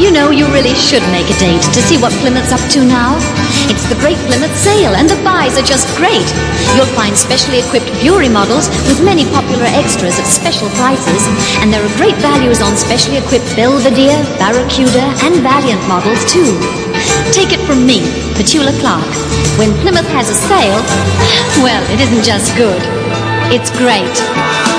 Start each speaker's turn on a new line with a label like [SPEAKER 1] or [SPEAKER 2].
[SPEAKER 1] You know, you really should make a date to see what Plymouth's up to now. It's the Great Plymouth Sale, and the buys are just great. You'll find specially equipped Bury models with many popular extras at special prices, and there are great values on specially equipped Belvedere, Barracuda, and Valiant models too. Take it from me, Petula Clark. When Plymouth has a sale, well, it isn't just good. It's great.